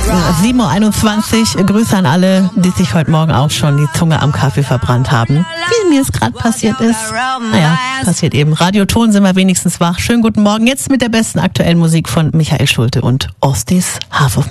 7.21 Uhr. Grüße an alle, die sich heute Morgen auch schon die Zunge am Kaffee verbrannt haben. Wie mir es gerade passiert ist. Naja, passiert eben. Radioton sind wir wenigstens wach. Schönen guten Morgen. Jetzt mit der besten aktuellen Musik von Michael Schulte und Ostis Half of